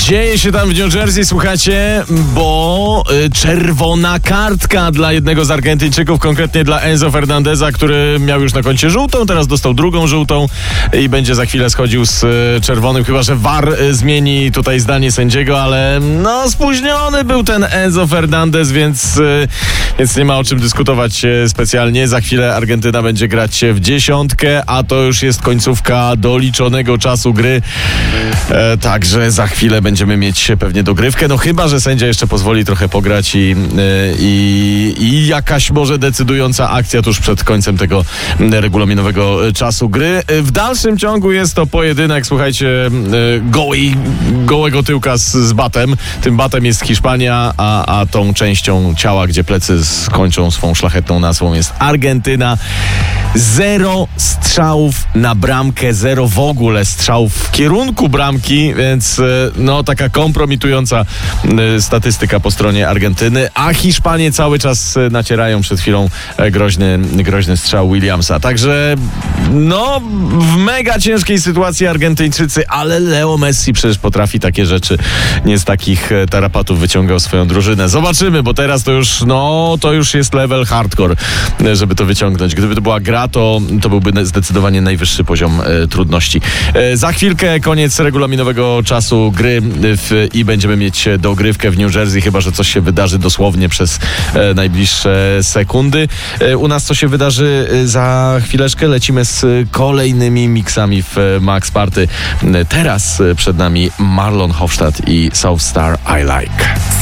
Dzieje się tam w New Jersey, słuchajcie, bo czerwona kartka dla jednego z Argentyńczyków, konkretnie dla Enzo Fernandeza, który miał już na koncie żółtą, teraz dostał drugą żółtą i będzie za chwilę schodził z czerwonym, chyba że VAR zmieni tutaj zdanie sędziego, ale no spóźniony był ten Enzo Fernandez, więc nie ma o czym dyskutować specjalnie. Za chwilę Argentyna będzie grać w dziesiątkę, a to już jest końcówka doliczonego czasu gry. Także za chwilę będziemy mieć pewnie dogrywkę, no chyba że sędzia jeszcze pozwoli trochę pograć i jakaś może decydująca akcja tuż przed końcem tego regulaminowego czasu gry. W dalszym ciągu jest to pojedynek, słuchajcie, gołego tyłka z batem. Tym batem jest Hiszpania, a tą częścią ciała, gdzie plecy skończą swą szlachetną nazwą, jest Argentyna. 0 strzałów na bramkę, 0 w ogóle strzałów w kierunku bramki, więc no taka kompromitująca statystyka po stronie Argentyny, a Hiszpanie cały czas nacierają, przed chwilą groźny strzał Williamsa. Także no w mega ciężkiej sytuacji Argentyńczycy, ale Leo Messi przecież potrafi takie rzeczy, nie z takich tarapatów wyciągał swoją drużynę. Zobaczymy, bo teraz to już jest level hardcore, żeby to wyciągnąć. Gdyby to była gra, to byłby zdecydowanie najwyższy poziom trudności. Za chwilkę koniec regulaminowego czasu gry i będziemy mieć dogrywkę w New Jersey, chyba że coś się wydarzy dosłownie przez najbliższe sekundy. U nas co się wydarzy za chwileczkę? Lecimy z kolejnymi miksami w Max Party. Teraz przed nami Marlon Hofstadt i South Star I Like.